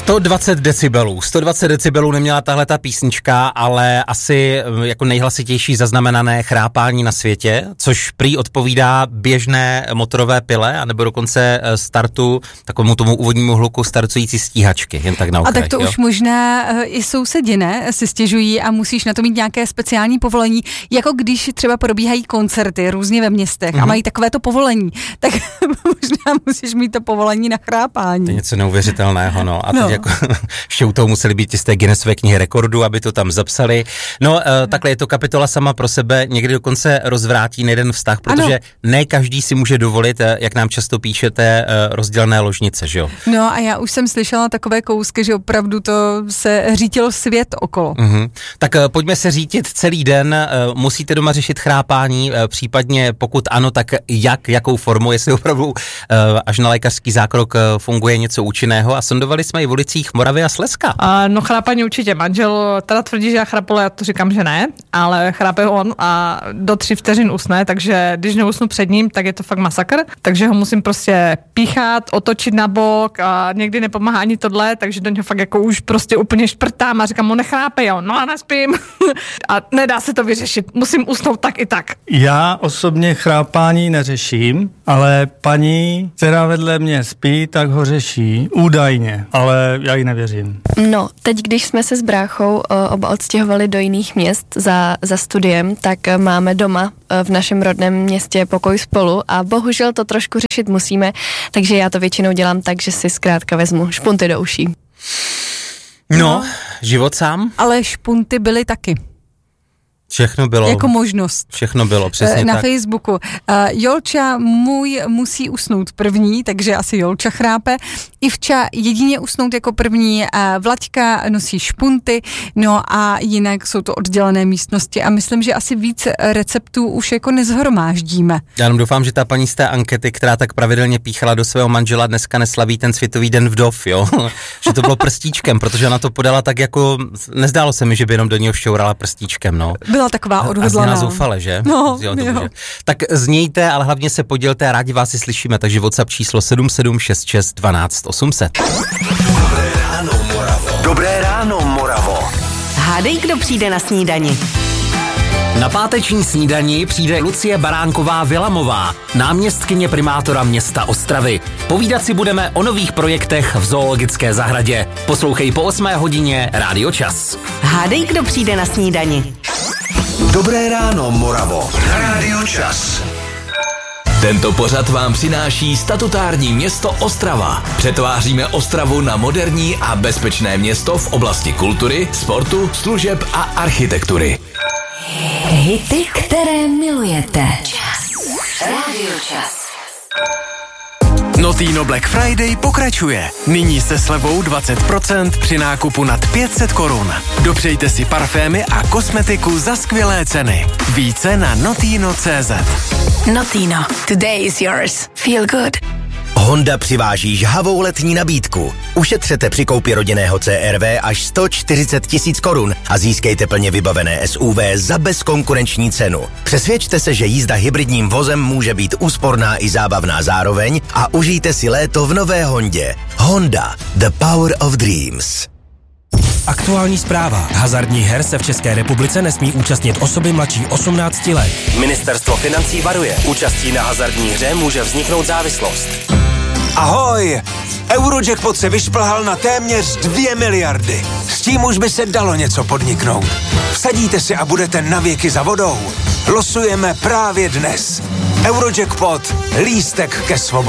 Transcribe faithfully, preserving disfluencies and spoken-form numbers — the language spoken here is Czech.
sto dvacet decibelů. sto dvacet decibelů neměla tahle ta písnička, ale asi jako nejhlasitější zaznamenané chrápání na světě, což prý odpovídá běžné motorové pile, anebo dokonce startu, takovému tomu úvodnímu hluku startující stíhačky, jen tak na okraj. A tak to jo? Už možná i sousedi, ne, si stěžují a musíš na to mít nějaké speciální povolení, jako když třeba probíhají koncerty různě ve městech mm-hmm. a mají takovéto povolení, tak možná musíš mít to povolení na chrápání. To je něco neuvěřitelného, no. A teď no. jako ještě u toho museli být z té Guinnessové knihy rekordů, aby to tam zapsali. No, uh, takhle je to kapitola sama pro sebe, někdy dokonce rozvrátí nejeden vztah, protože ano. ne každý si může dovolit, jak nám často píšete, uh, rozdělené ložnice, že jo? No a já už jsem slyšela takové kousky, že opravdu to se řítilo svět okolo. Uh-huh. Tak uh, pojďme se řítit celý den, uh, musíte doma řešit chrápání, uh, případně pokud ano, tak jak, jakou formou, jestli opravdu uh, až na lékařský zákrok uh, funguje něco účinného a sondovali jsme i v ulicích Moravy a Slezska. Uh, no chrápání určitě. Manžel teda tvrdí, že já chrápala, já to říkám, že ne, ale chrápe on a do tří vteřin usne, takže když neusnu před ním, tak je to fakt masakr, takže ho musím prostě píchat, otočit na bok a někdy nepomáhá ani tohle, takže do něho fakt jako už prostě úplně šprtám a říkám mu nechrápe, jo, no a nespím a nedá se to vyřešit, musím usnout tak i tak. Já osobně chrápání neřeším, ale paní, která vedle mě spí, tak ho řeší, údajně, ale já jí nevěřím. No, teď, když jsme se s bráchou oba odstěhovali do jiných měst za, za studiem, tak máme doma v našem rodném městě pokoj spolu a bohužel to trošku řešit musíme, takže já to většinou dělám tak, že si zkrátka vezmu špunty do uší. No, no život sám? Ale špunty byly taky. Všechno bylo. Jako možnost. Všechno bylo, přesně Na tak. Facebooku. Uh, Jolča můj musí usnout první, takže asi Jolča chrápe. Ivča jedině usnout jako první, uh, Vlaďka nosí špunty, no a jinak jsou to oddělené místnosti a myslím, že asi víc receptů už jako nezhromáždíme. Já jenom doufám, že ta paní z té ankety, která tak pravidelně píchala do svého manžela, dneska neslaví ten světový den vdov, jo? Že to bylo prstíčkem, protože ona to podala tak jako, nezdálo se mi, že by jenom do něho šťourala prstíčkem, no. Byla taková odhodlaná. A zněla zoufale, že? No, jo, jo. Může. Tak znějte, ale hlavně se podělte a rádi vás si slyšíme, takže WhatsApp číslo sedm sedm šest šest dvanáct osm set. Dobré ráno, Moravo. Dobré ráno, Moravo. Hádej, kdo přijde na snídani. Na páteční snídani přijde Lucie Baránková-Vilamová, náměstkyně primátora města Ostravy. Povídat si budeme o nových projektech v zoologické zahradě. Poslouchej po osmé hodině Rádio Čas. Hádej, kdo přijde na snídani. Dobré ráno, Moravo. Rádio Čas. Tento pořad vám přináší statutární město Ostrava. Přetváříme Ostravu na moderní a bezpečné město v oblasti kultury, sportu, služeb a architektury. Hity, které milujete. Čas. Rádio Čas. Notino Black Friday pokračuje. Nyní se slevou dvacet procent při nákupu nad pět set korun. Dopřejte si parfémy a kosmetiku za skvělé ceny. Více na notino tečka cé zet. Notino. Today is yours. Feel good. Honda přiváží žhavou letní nabídku. Ušetřete při koupi rodinného C R V až sto čtyřicet tisíc korun a získejte plně vybavené S U V za bezkonkurenční cenu. Přesvědčte se, že jízda hybridním vozem může být úsporná i zábavná zároveň a užijte si léto v nové Hondě. Honda. The power of dreams. Aktuální zpráva. Hazardních her se v České republice nesmí účastnit osoby mladší osmnácti let. Ministerstvo financí varuje. Účastí na hazardní hře může vzniknout závislost. Ahoj! Eurojackpot se vyšplhal na téměř dvě miliardy. S tím už by se dalo něco podniknout. Vsadíte si a budete navěky za vodou. Losujeme právě dnes. Eurojackpot. Lístek ke svobodě.